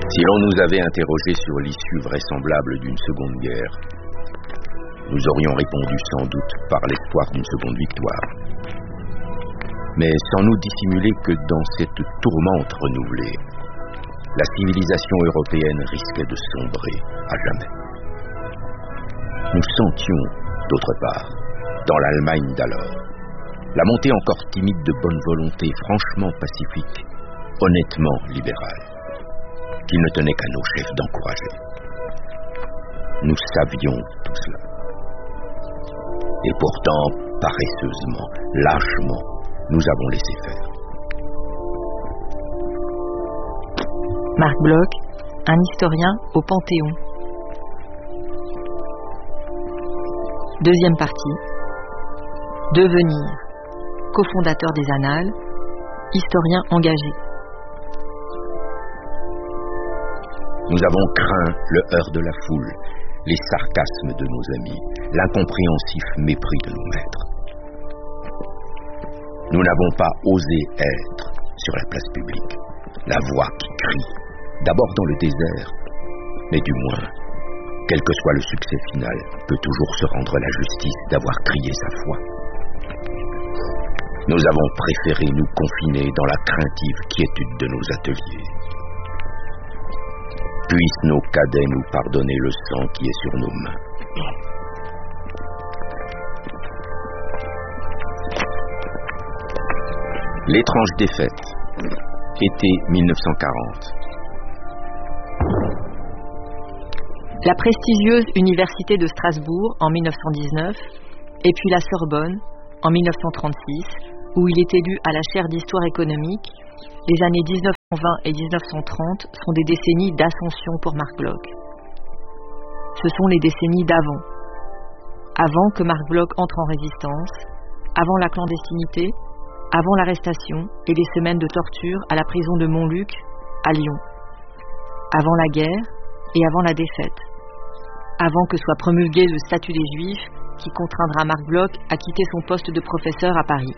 Si l'on nous avait interrogés sur l'issue vraisemblable d'une seconde guerre, nous aurions répondu sans doute par l'espoir d'une seconde victoire. Mais sans nous dissimuler que dans cette tourmente renouvelée, la civilisation européenne risquait de sombrer à jamais. Nous sentions, d'autre part, dans l'Allemagne d'alors, la montée encore timide de bonne volonté franchement pacifique, honnêtement libérale, qu'il ne tenait qu'à nos chefs d'encourager. Nous savions tout cela. Et pourtant, paresseusement, lâchement, nous avons laissé faire. Marc Bloch, un historien au Panthéon. Deuxième partie. Devenir cofondateur des Annales, historien engagé. Nous avons craint le heurt de la foule, les sarcasmes de nos amis, l'incompréhensif mépris de nos maîtres. Nous n'avons pas osé être sur la place publique, la voix qui crie, d'abord dans le désert, mais du moins, quel que soit le succès final, peut toujours se rendre la justice d'avoir crié sa foi. Nous avons préféré nous confiner dans la craintive quiétude de nos ateliers. Puissent nos cadets nous pardonner le sang qui est sur nos mains. L'étrange défaite, été 1940. La prestigieuse Université de Strasbourg en 1919, et puis la Sorbonne en 1936, où il est élu à la chaire d'histoire économique. Les années 1920 et 1930 sont des décennies d'ascension pour Marc Bloch. Ce sont les décennies d'avant. Avant que Marc Bloch entre en résistance, avant la clandestinité, avant l'arrestation et les semaines de torture à la prison de Montluc, à Lyon. Avant la guerre et avant la défaite. Avant que soit promulgué le statut des Juifs qui contraindra Marc Bloch à quitter son poste de professeur à Paris.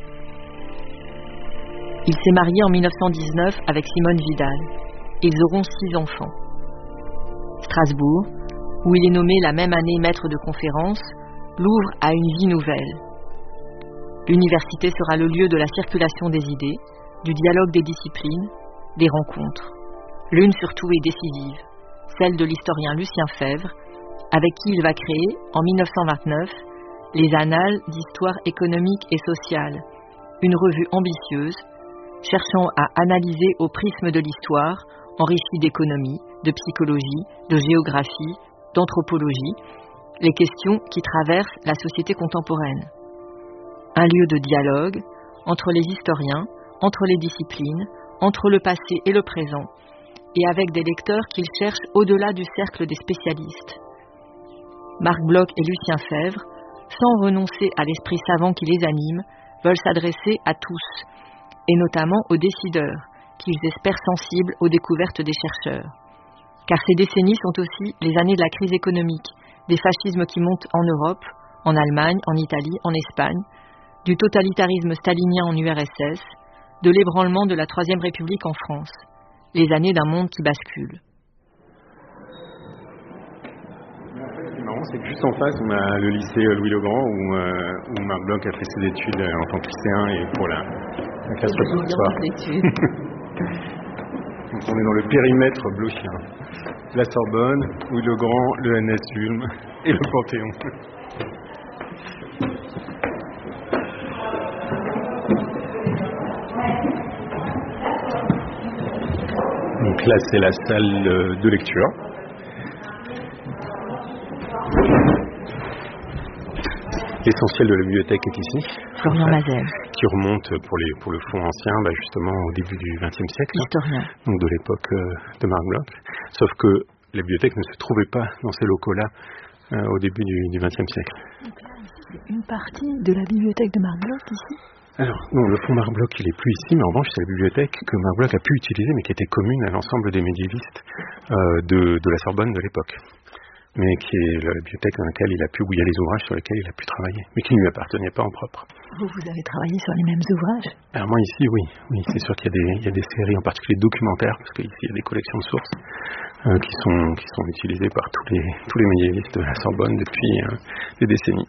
Il s'est marié en 1919 avec Simone Vidal. Ils auront 6 enfants. Strasbourg, où il est nommé la même année maître de conférence, l'ouvre à une vie nouvelle. L'université sera le lieu de la circulation des idées, du dialogue des disciplines, des rencontres. L'une surtout est décisive, celle de l'historien Lucien Febvre, avec qui il va créer, en 1929, les Annales d'histoire économique et sociale, une revue ambitieuse, cherchant à analyser au prisme de l'histoire, enrichie d'économie, de psychologie, de géographie, d'anthropologie, les questions qui traversent la société contemporaine. Un lieu de dialogue entre les historiens, entre les disciplines, entre le passé et le présent, et avec des lecteurs qu'il cherche au-delà du cercle des spécialistes. Marc Bloch et Lucien Febvre, sans renoncer à l'esprit savant qui les anime, veulent s'adresser à tous, et notamment aux décideurs, qu'ils espèrent sensibles aux découvertes des chercheurs. Car ces décennies sont aussi les années de la crise économique, des fascismes qui montent en Europe, en Allemagne, en Italie, en Espagne, du totalitarisme stalinien en URSS, de l'ébranlement de la Troisième République en France, les années d'un monde qui bascule. Ce qui est marrant, c'est que juste en face, on a le lycée Louis-le-Grand où Marc Bloch a fait ses études en tant que lycéen et pour la classe préparatoire. Donc on est dans le périmètre blochien. La Sorbonne, Louis-le-Grand, le NS Ulm et le Panthéon. Donc là, c'est la salle de lecture. L'essentiel de la bibliothèque est ici. Florian Mazel. Qui remonte pour le fond ancien, justement au début du XXe siècle. Historien. Donc de l'époque de Marc Bloch. Sauf que la bibliothèque ne se trouvait pas dans ces locaux-là au début du XXe siècle. Donc là, c'est une partie de la bibliothèque de Marc Bloch ici ? Alors, non, le fonds Marc Bloch, il n'est plus ici, mais en revanche, c'est la bibliothèque que Marc Bloch a pu utiliser, mais qui était commune à l'ensemble des médiévistes de la Sorbonne de l'époque. mais qui est la bibliothèque où il y a les ouvrages sur lesquels il a pu travailler, mais qui ne lui appartenaient pas en propre. Vous avez travaillé sur les mêmes ouvrages? Alors moi ici, oui, c'est sûr qu'il y a des séries, en particulier documentaires, parce qu'ici il y a des collections de sources qui sont utilisées par tous les médiévistes de la Sorbonne depuis des décennies.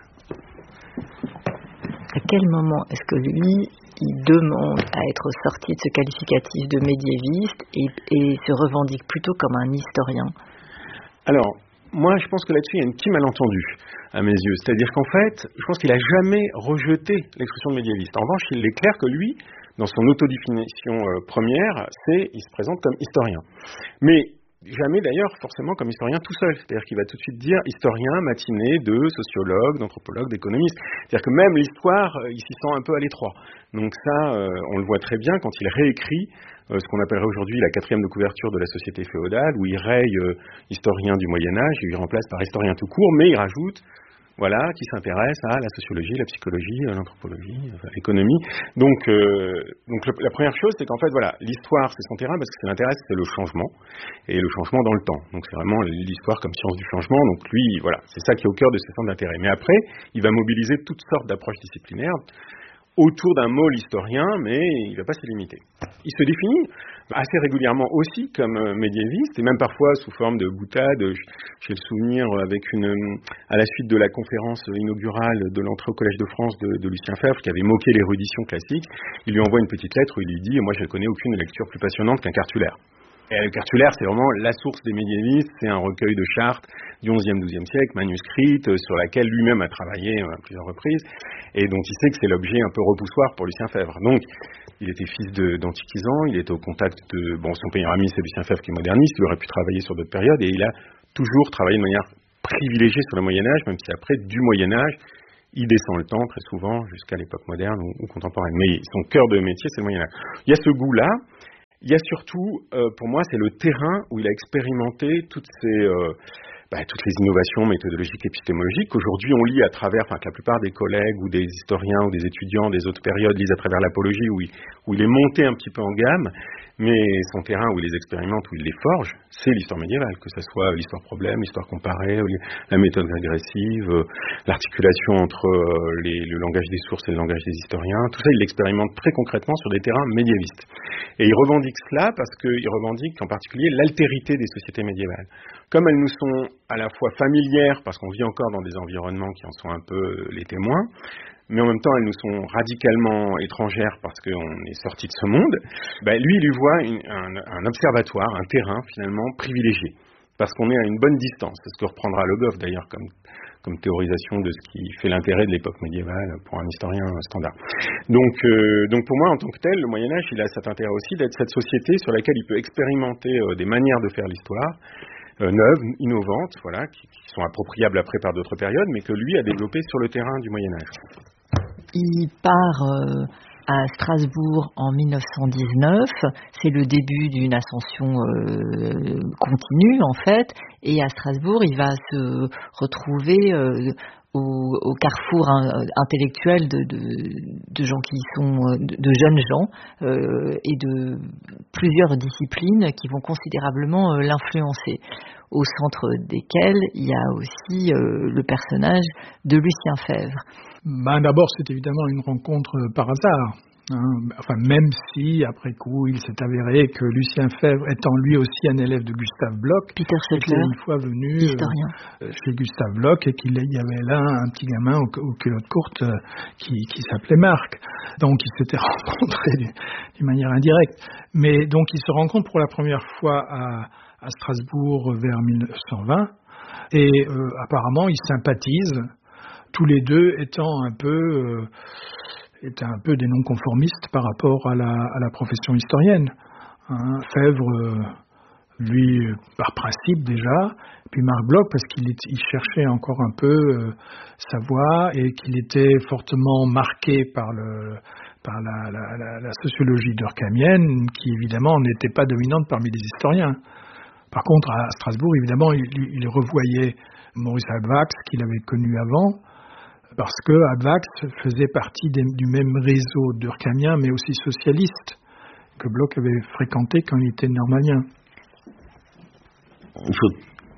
À quel moment est-ce que lui, il demande à être sorti de ce qualificatif de médiéviste et se revendique plutôt comme un historien? Alors, moi, je pense que là-dessus, il y a un petit malentendu, à mes yeux. C'est-à-dire qu'en fait, je pense qu'il n'a jamais rejeté l'expression de médiéviste. En revanche, il est clair que lui, dans son autodéfinition première, il se présente comme historien. Mais jamais d'ailleurs forcément comme historien tout seul. C'est-à-dire qu'il va tout de suite dire historien matiné de sociologue, d'anthropologue, d'économiste. C'est-à-dire que même l'histoire, il s'y sent un peu à l'étroit. Donc ça, on le voit très bien quand il réécrit ce qu'on appellerait aujourd'hui la 4e de couverture de la société féodale, où il raye historien du Moyen-Âge, il remplace par historien tout court, mais il rajoute qui s'intéresse à la sociologie, la psychologie, l'anthropologie, l'économie. Donc la première chose, c'est qu'en fait, l'histoire, c'est son terrain, parce que ce qui l'intéresse, c'est le changement, et le changement dans le temps. Donc c'est vraiment l'histoire comme science du changement. Donc lui, c'est ça qui est au cœur de ses centres d'intérêt. Mais après, il va mobiliser toutes sortes d'approches disciplinaires autour d'un môle historien, mais il ne va pas s'y limiter. Il se définit assez régulièrement aussi comme médiéviste, et même parfois sous forme de boutade. J'ai le souvenir à la suite de la conférence inaugurale de l'entrée au Collège de France de Lucien Febvre, qui avait moqué l'érudition classique. Il lui envoie une petite lettre où il lui dit « Moi, je ne connais aucune lecture plus passionnante qu'un cartulaire ». Et le cartulaire, c'est vraiment la source des médiévistes, c'est un recueil de chartes du XIe, XIIe siècle, manuscrites, sur laquelle lui-même a travaillé à plusieurs reprises, et dont il sait que c'est l'objet un peu repoussoir pour Lucien Febvre. Donc, il était fils d'antiquisants, il était au contact de... son meilleur ami, c'est Lucien Febvre qui est moderniste, il aurait pu travailler sur d'autres périodes, et il a toujours travaillé de manière privilégiée sur le Moyen-Âge, même si après, du Moyen-Âge, il descend le temps, très souvent, jusqu'à l'époque moderne ou contemporaine. Mais son cœur de métier, c'est le Moyen-Âge. Il y a ce goût-là. Il y a surtout, pour moi, c'est le terrain où il a expérimenté toutes les innovations méthodologiques, épistémologiques qu'aujourd'hui on lit à travers, que la plupart des collègues ou des historiens ou des étudiants des autres périodes lisent à travers l'apologie, où il est monté un petit peu en gamme, mais son terrain où il les expérimente, où il les forge, c'est l'histoire médiévale, que ce soit l'histoire problème, l'histoire comparée, la méthode régressive, l'articulation entre le langage des sources et le langage des historiens, tout ça il l'expérimente très concrètement sur des terrains médiévistes. Et il revendique cela parce qu'il revendique en particulier l'altérité des sociétés médiévales. Comme elles nous sont à la fois familières, parce qu'on vit encore dans des environnements qui en sont un peu les témoins, mais en même temps elles nous sont radicalement étrangères parce qu'on est sorti de ce monde, lui il lui voit un observatoire, un terrain finalement privilégié, parce qu'on est à une bonne distance. C'est ce que reprendra Le Goff d'ailleurs comme théorisation de ce qui fait l'intérêt de l'époque médiévale pour un historien standard. Donc pour moi en tant que tel, le Moyen-Âge il a cet intérêt aussi d'être cette société sur laquelle il peut expérimenter des manières de faire l'histoire, neuves, innovantes, qui sont appropriables après par d'autres périodes, mais que lui a développées sur le terrain du Moyen-Âge. Il part à Strasbourg en 1919, c'est le début d'une ascension continue en fait, et à Strasbourg il va se retrouver au carrefour intellectuel de gens qui sont de jeunes gens et de plusieurs disciplines qui vont considérablement l'influencer, au centre desquels il y a aussi le personnage de Lucien Febvre. D'abord, c'est évidemment une rencontre par hasard. Même si, après coup, il s'est avéré que Lucien Febvre étant lui aussi un élève de Gustave Bloch, était une fois venu chez Gustave Bloch et qu'il y avait là un petit gamin aux culottes courtes qui s'appelait Marc. Donc, ils s'étaient rencontrés d'une manière indirecte. Mais donc, ils se rencontrent pour la première fois à Strasbourg vers 1920 et apparemment, ils sympathisent, tous les deux étant un peu des non-conformistes par rapport à la profession historienne. Febvre, lui, par principe déjà, puis Marc Bloch, parce qu'il cherchait encore un peu sa voie et qu'il était fortement marqué par la sociologie durkheimienne, qui évidemment n'était pas dominante parmi les historiens. Par contre, à Strasbourg, évidemment, il revoyait Maurice Halbwachs, qu'il avait connu avant, parce que Halbwachs faisait partie du même réseau durkheimien, mais aussi socialiste, que Bloch avait fréquenté quand il était normalien. Il faut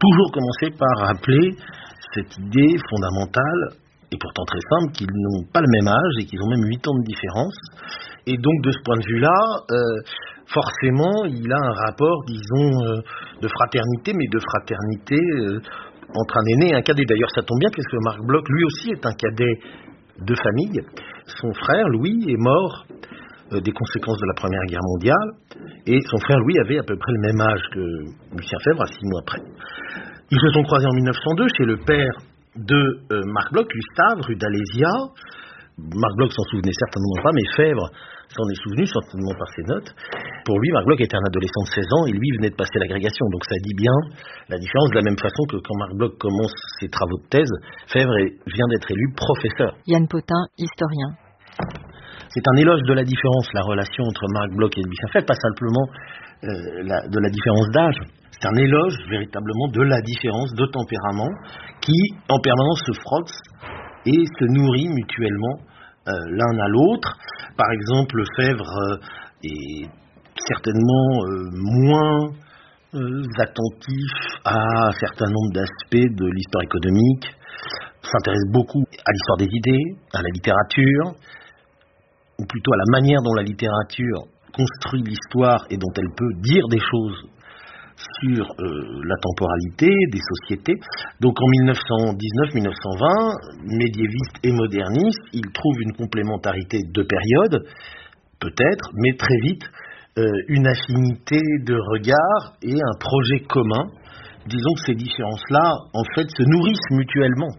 toujours commencer par rappeler cette idée fondamentale, et pourtant très simple, qu'ils n'ont pas le même âge et qu'ils ont même 8 ans de différence. Et donc de ce point de vue-là, forcément, il a un rapport, disons, de fraternité, mais de fraternité entre un aîné et un cadet. D'ailleurs, ça tombe bien, puisque Marc Bloch, lui aussi, est un cadet de famille. Son frère, Louis, est mort des conséquences de la Première Guerre mondiale, et son frère Louis avait à peu près le même âge que Lucien Febvre, à 6 mois après. Ils se sont croisés en 1902 chez le père de Marc Bloch, Gustave, rue d'Alésia. Marc Bloch s'en souvenait certainement pas, mais Febvre s'en est souvenu, certainement par ses notes. Pour lui, Marc Bloch était un adolescent de 16 ans et lui venait de passer l'agrégation. Donc ça dit bien la différence, de la même façon que quand Marc Bloch commence ses travaux de thèse, Febvre vient d'être élu professeur. Yann Potin, historien. C'est un éloge de la différence, la relation entre Marc Bloch et Lucien Febvre, pas simplement de la différence d'âge. C'est un éloge véritablement de la différence de tempérament qui, en permanence, se frottent et se nourrit mutuellement l'un à l'autre. Par exemple, Febvre est certainement moins attentif à un certain nombre d'aspects de l'histoire économique, s'intéresse beaucoup à l'histoire des idées, à la littérature, ou plutôt à la manière dont la littérature construit l'histoire et dont elle peut dire des choses sur la temporalité des sociétés. Donc en 1919-1920, médiéviste et moderniste, il trouve une complémentarité de périodes, peut-être, mais très vite une affinité de regard et un projet commun. Disons que ces différences-là, en fait, se nourrissent mutuellement.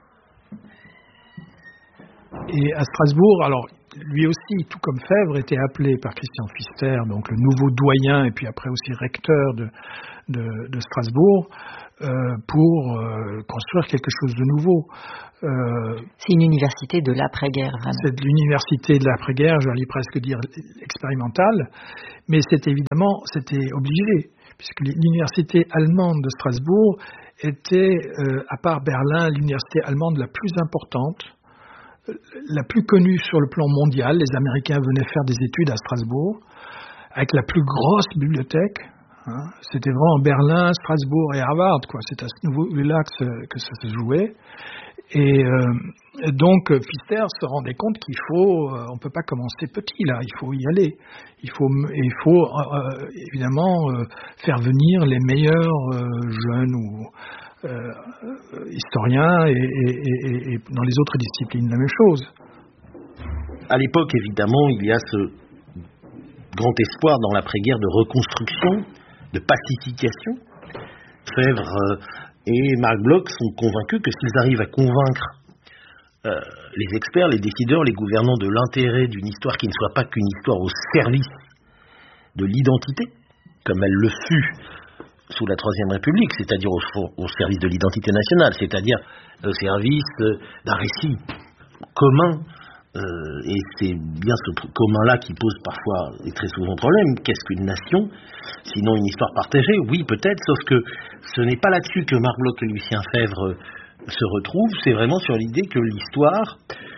Et à Strasbourg, alors lui aussi, tout comme Febvre, était appelé par Christian Pfister, donc le nouveau doyen et puis après aussi recteur de Strasbourg, pour construire quelque chose de nouveau. C'est une université de l'après-guerre, vraiment. C'est l'université de l'après-guerre, j'allais presque dire expérimentale, mais c'était obligé, puisque l'université allemande de Strasbourg était, à part Berlin, l'université allemande la plus importante, la plus connue sur le plan mondial. Les Américains venaient faire des études à Strasbourg, avec la plus grosse bibliothèque. C'était vraiment Berlin, Strasbourg et Harvard, quoi. C'est à ce niveau-là que ça se jouait. Et donc Pfister se rendait compte qu'il faut, on peut pas commencer petit là, il faut y aller. Il faut évidemment faire venir les meilleurs jeunes ou historiens et dans les autres disciplines la même chose. À l'époque, évidemment, il y a ce grand espoir dans l'après-guerre de reconstruction, de pacification. Febvre et Marc Bloch sont convaincus que s'ils arrivent à convaincre les experts, les décideurs, les gouvernants de l'intérêt d'une histoire qui ne soit pas qu'une histoire au service de l'identité, comme elle le fut sous la Troisième République, c'est-à-dire au service de l'identité nationale, c'est-à-dire au service d'un récit commun, et c'est bien ce commun-là qui pose parfois et très souvent problème. Qu'est-ce qu'une nation? Sinon une histoire partagée? Oui, peut-être, sauf que ce n'est pas là-dessus que Marc Bloch et Lucien Febvre se retrouvent, c'est vraiment sur l'idée que l'histoire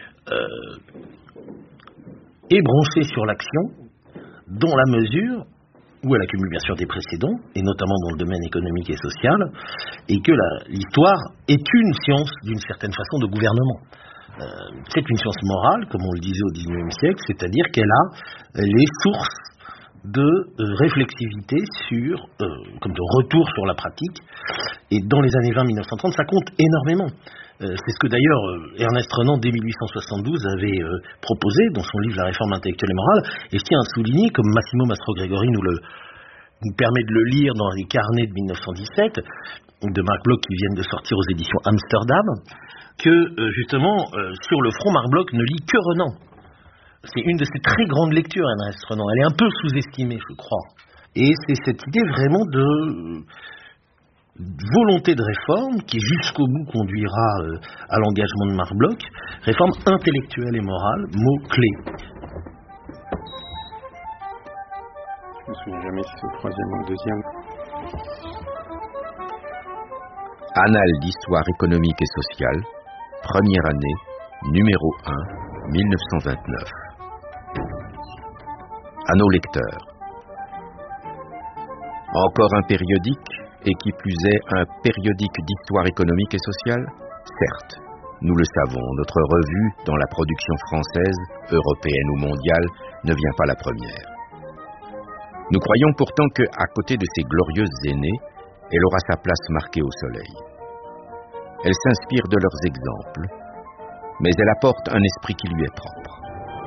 est branchée sur l'action, dans la mesure où elle accumule bien sûr des précédents, et notamment dans le domaine économique et social, et que l'histoire est une science, d'une certaine façon, de gouvernement. C'est une science morale, comme on le disait au XIXe siècle, c'est-à-dire qu'elle a les sources de réflexivité comme de retour sur la pratique, et dans les années 20-1930, ça compte énormément. C'est ce que d'ailleurs Ernest Renan, dès 1872, avait proposé dans son livre La réforme intellectuelle et morale, et je tiens à souligner, comme Massimo Mastro-Gregori nous permet de le lire dans les carnets de 1917, de Marc Bloch qui viennent de sortir aux éditions Amsterdam, que justement, sur le front, Marc Bloch ne lit que Renan. C'est une de ses très grandes lectures, Ernest Renan. Elle est un peu sous-estimée, je crois. Et c'est cette idée vraiment de volonté de réforme qui jusqu'au bout conduira à l'engagement de Marc Bloch, réforme intellectuelle et morale, mot-clé. Je me souviens jamais si c'est le troisième ou le deuxième. Annales d'histoire économique et sociale, première année, numéro 1, 1929. À nos lecteurs. Encore un périodique, et qui plus est un périodique d'histoire économique et sociale? Certes, nous le savons, notre revue, dans la production française, européenne ou mondiale, ne vient pas la première. Nous croyons pourtant qu'à côté de ces glorieuses aînées, elle aura sa place marquée au soleil. Elle s'inspire de leurs exemples, mais elle apporte un esprit qui lui est propre.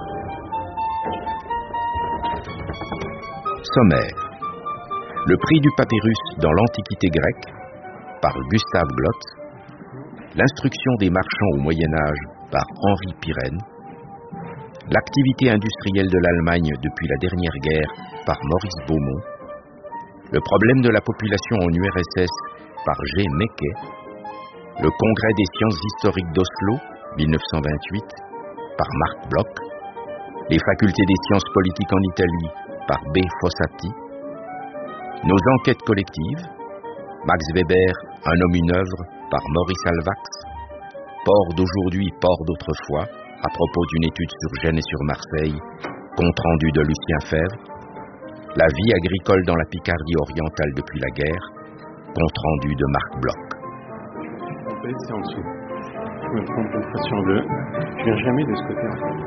Sommaire. Le prix du papyrus dans l'Antiquité grecque, par Gustave Glotz. L'instruction des marchands au Moyen-Âge, par Henri Pirenne. L'activité industrielle de l'Allemagne depuis la dernière guerre, par Maurice Beaumont. Le problème de la population en URSS, par G. Meckey. Le Congrès des sciences historiques d'Oslo, 1928, par Marc Bloch. Les facultés des sciences politiques en Italie, par B. Fossati. Nos enquêtes collectives, Max Weber, Un homme, une œuvre, par Maurice Alvax. Port d'aujourd'hui, port d'autrefois, à propos d'une étude sur Gênes et sur Marseille, compte rendu de Lucien Febvre. La vie agricole dans la Picardie orientale depuis la guerre, compte rendu de Marc Bloch. C'est en dessous. Je me trompe une fois sur deux. Je viens jamais de ce côté.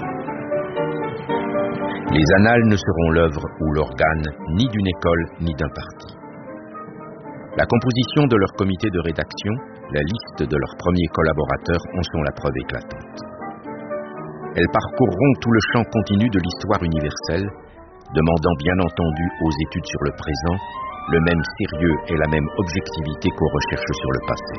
Les annales ne seront l'œuvre ou l'organe ni d'une école ni d'un parti. La composition de leur comité de rédaction, la liste de leurs premiers collaborateurs en sont la preuve éclatante. Elles parcourront tout le champ continu de l'histoire universelle, demandant bien entendu aux études sur le présent le même sérieux et la même objectivité qu'aux recherches sur le passé.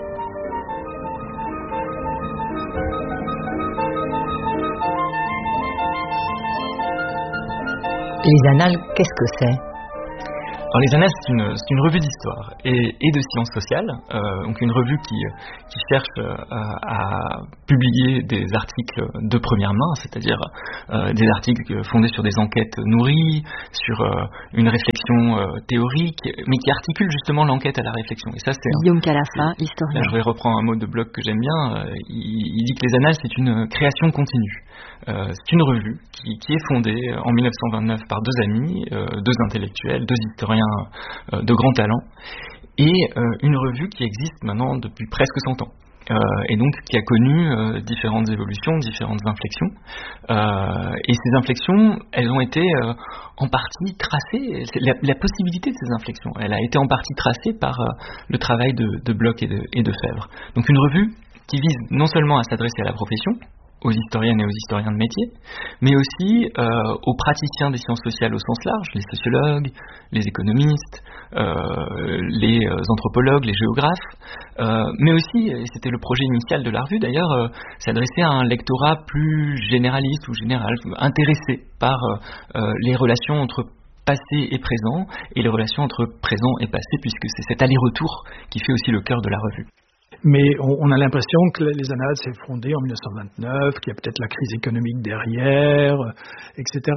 Les annales, qu'est-ce que c'est ? Alors les annales, c'est une revue d'histoire et de sciences sociales, donc une revue qui cherche à publier des articles de première main, c'est-à-dire des articles fondés sur des enquêtes nourries, sur une réflexion théorique, mais qui articule justement l'enquête à la réflexion. Et ça, c'est Guillaume Calafa, historien. Là, je vais reprendre un mot de Bloch que j'aime bien. Il dit que les annales, c'est une création continue. C'est une revue qui est fondée en 1929 par deux amis, deux intellectuels, deux historiens de grand talent, et une revue qui existe maintenant depuis presque 100 ans. Et donc qui a connu différentes évolutions, différentes inflexions. Et ces inflexions, elles ont été en partie tracées, la possibilité de ces inflexions, elle a été en partie tracée par le travail de Bloch et de Febvre. Donc une revue qui vise non seulement à s'adresser à la profession, aux historiennes et aux historiens de métier, mais aussi aux praticiens des sciences sociales au sens large, les sociologues, les économistes, les anthropologues, les géographes, mais aussi, et c'était le projet initial de la revue d'ailleurs, s'adresser à un lectorat plus généraliste ou général, intéressé par les relations entre passé et présent, et les relations entre présent et passé, puisque c'est cet aller-retour qui fait aussi le cœur de la revue. Mais on a l'impression que les annales s'est fondée en 1929, qu'il y a peut-être la crise économique derrière, etc.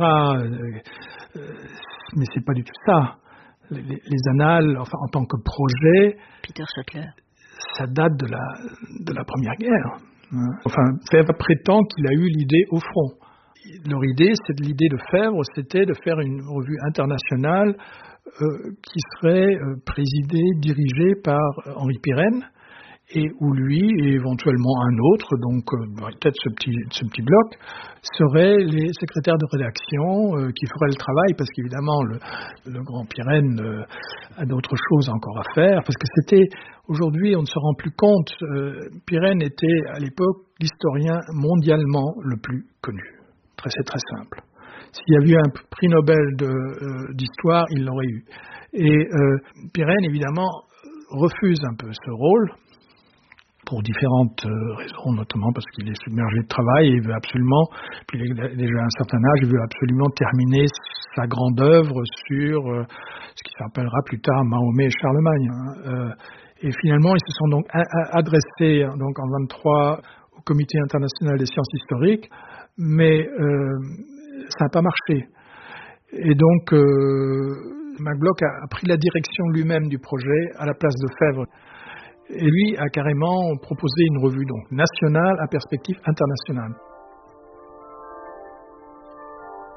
Mais c'est pas du tout ça. Les annales, enfin en tant que projet, Peter Schottler, ça date de la Première Guerre. Enfin, Febvre prétend qu'il a eu l'idée au front. Leur idée, l'idée de Febvre, c'était de faire une revue internationale qui serait présidée, dirigée par Henri Pirenne, et où lui, et éventuellement un autre, donc peut-être ce petit bloc, seraient les secrétaires de rédaction qui feraient le travail, parce qu'évidemment, le grand Pirenne a d'autres choses encore à faire, parce que aujourd'hui, on ne se rend plus compte, Pirenne était à l'époque l'historien mondialement le plus connu. C'est très simple. S'il y avait eu un prix Nobel d'histoire, il l'aurait eu. Et Pirenne, évidemment, refuse un peu ce rôle, pour différentes raisons, notamment parce qu'il est submergé de travail et il veut absolument, puis il a déjà un certain âge, il veut absolument terminer sa grande œuvre sur ce qui s'appellera plus tard Mahomet et Charlemagne. Et finalement, ils se sont donc adressés donc en 1923 au Comité international des sciences historiques, mais ça n'a pas marché. Et donc, Mac Bloch a pris la direction lui-même du projet à la place de Febvre. Et lui a carrément proposé une revue donc nationale à perspective internationale.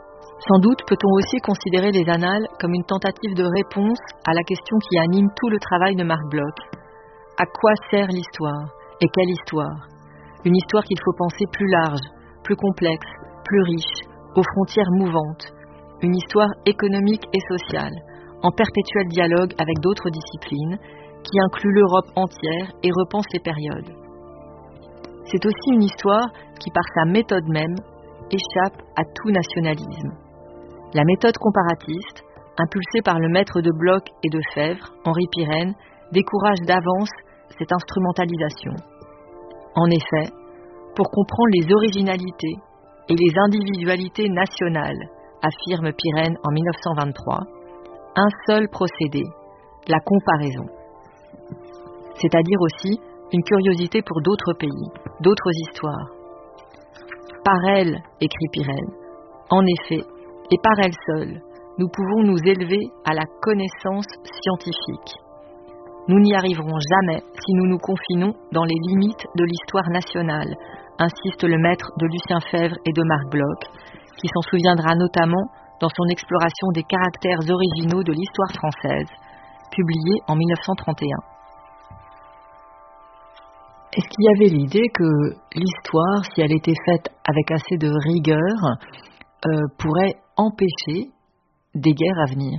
Sans doute peut-on aussi considérer les annales comme une tentative de réponse à la question qui anime tout le travail de Marc Bloch. À quoi sert l'histoire? Et quelle histoire? Une histoire qu'il faut penser plus large, plus complexe, plus riche, aux frontières mouvantes. Une histoire économique et sociale, en perpétuel dialogue avec d'autres disciplines, qui inclut l'Europe entière et repense les périodes. C'est aussi une histoire qui, par sa méthode même, échappe à tout nationalisme. La méthode comparatiste, impulsée par le maître de Bloch et de Fèvre, Henri Pirenne, décourage d'avance cette instrumentalisation. En effet, pour comprendre les originalités et les individualités nationales, affirme Pirenne en 1923, un seul procédé, la comparaison. C'est-à-dire aussi une curiosité pour d'autres pays, d'autres histoires. Par elle, écrit Pirenne, en effet, et par elle seule, nous pouvons nous élever à la connaissance scientifique. Nous n'y arriverons jamais si nous nous confinons dans les limites de l'histoire nationale, insiste le maître de Lucien Fèvre et de Marc Bloch, qui s'en souviendra notamment dans son exploration des caractères originaux de l'histoire française, publiée en 1931. Est-ce qu'il y avait l'idée que l'histoire, si elle était faite avec assez de rigueur, pourrait empêcher des guerres à venir?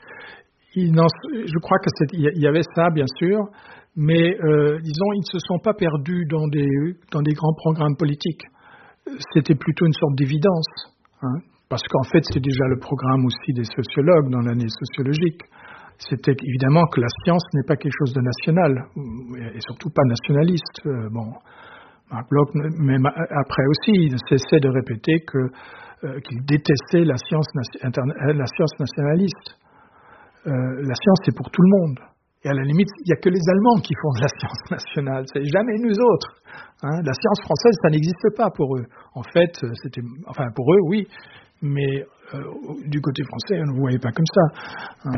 Je crois qu'il y avait ça, bien sûr, mais disons, ils ne se sont pas perdus dans des grands programmes politiques. C'était plutôt une sorte d'évidence, hein, parce qu'en fait, c'est déjà le programme aussi des sociologues dans l'année sociologique. C'était évidemment que la science n'est pas quelque chose de national, et surtout pas nationaliste. Marc Bloch, même après aussi, il ne cessait de répéter qu'il détestait la science nationaliste. La science, c'est pour tout le monde. Et à la limite, il n'y a que les Allemands qui font de la science nationale. C'est jamais nous autres. Hein. La science française, ça n'existe pas pour eux. En fait, pour eux, oui. Mais du côté français, on ne le voyait pas comme ça. Hein.